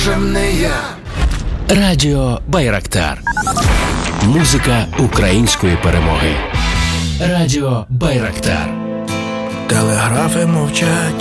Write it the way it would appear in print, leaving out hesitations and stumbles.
не я. Радіо Байрактар. Музика української перемоги. Радіо Байрактар. Телеграфи мовчать.